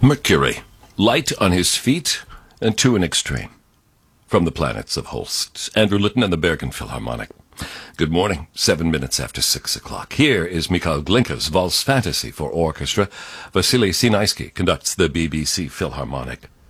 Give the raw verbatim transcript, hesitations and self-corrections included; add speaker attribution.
Speaker 1: Mercury, light on his feet and to an extreme. From the planets of Holst, Andrew Litton and the Bergen Philharmonic. Good morning, seven minutes after six o'clock. Here is Mikhail Glinka's Valse Fantasy for orchestra. Vasily Sinaisky conducts the B B C Philharmonic.